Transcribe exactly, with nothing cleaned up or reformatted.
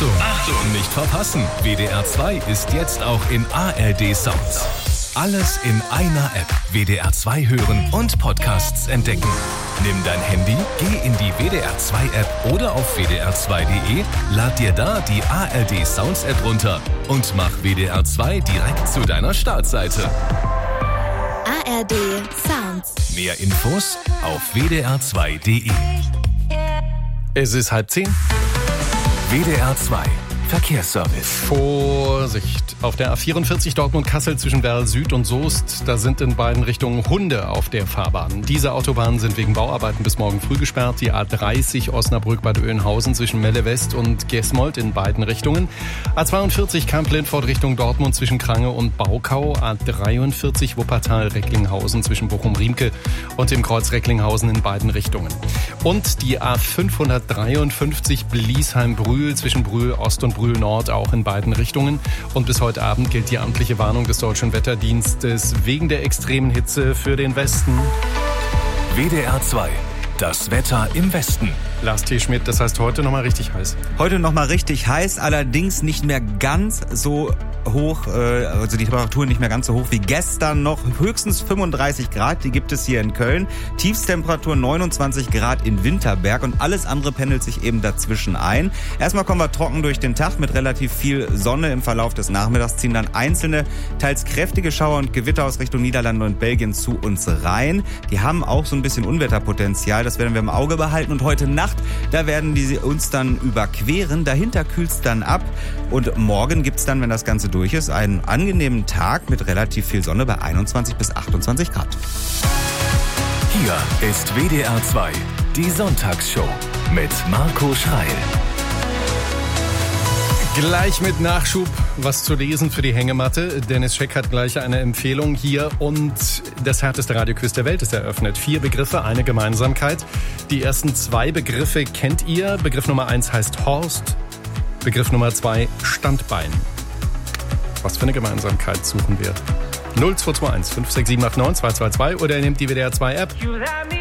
Achtung, Achtung, nicht verpassen. W D R zwei ist jetzt auch in A R D Sounds. Alles in einer App. W D R zwei hören und Podcasts entdecken. Nimm dein Handy, geh in die W D R zwei App oder auf w d r zwei punkt d e, lad dir da die A R D Sounds App runter und mach W D R zwei direkt zu deiner Startseite. A R D Sounds. Mehr Infos auf w d r zwei punkt d e. Es ist halb zehn. W D R zwei Verkehrsservice. Vorsicht! Auf der A vierundvierzig Dortmund-Kassel zwischen Werl Süd und Soest, da sind in beiden Richtungen Hunde auf der Fahrbahn. Diese Autobahnen sind wegen Bauarbeiten bis morgen früh gesperrt. Die A dreißig Osnabrück-Bad Oeynhausen zwischen Melle West und Gesmold in beiden Richtungen. A zweiundvierzig Kamp-Lindfort Richtung Dortmund zwischen Krange und Baukau. A dreiundvierzig Wuppertal-Recklinghausen zwischen Bochum-Riemke und dem Kreuz Recklinghausen in beiden Richtungen. Und die A fünfhundertdreiundfünfzig Bliesheim-Brühl zwischen Brühl Ost und Brühl Nord auch in beiden Richtungen. Und bis heute Abend gilt die amtliche Warnung des Deutschen Wetterdienstes wegen der extremen Hitze für den Westen. W D R zwei, das Wetter im Westen. Lars T. Schmidt, das heißt heute nochmal richtig heiß. Heute nochmal richtig heiß, allerdings nicht mehr ganz so hoch, also die Temperatur nicht mehr ganz so hoch wie gestern noch. Höchstens fünfunddreißig Grad, die gibt es hier in Köln. Tiefstemperatur neunundzwanzig Grad in Winterberg und alles andere pendelt sich eben dazwischen ein. Erstmal kommen wir trocken durch den Tag mit relativ viel Sonne. Im Verlauf des Nachmittags ziehen dann einzelne, teils kräftige Schauer und Gewitter aus Richtung Niederlande und Belgien zu uns rein. Die haben auch so ein bisschen Unwetterpotenzial, das werden wir im Auge behalten. Und heute Nacht, da werden die uns dann überqueren. Dahinter kühlt es dann ab und morgen gibt es dann, wenn das Ganze durch ist, einen angenehmen Tag mit relativ viel Sonne bei einundzwanzig bis achtundzwanzig Grad. Hier ist W D R zwei, die Sonntagsshow mit Marco Schreil. Gleich mit Nachschub was zu lesen für die Hängematte. Dennis Scheck hat gleich eine Empfehlung hier und das härteste Radioquiz der Welt ist eröffnet. Vier Begriffe, eine Gemeinsamkeit. Die ersten zwei Begriffe kennt ihr. Begriff Nummer eins heißt Horst. Begriff Nummer zwei Standbein. Was für eine Gemeinsamkeit suchen wir? null zwei zwei eins fünf sechs sieben acht neun zwei zwei zwei oder ihr nehmt die W D R zwei App.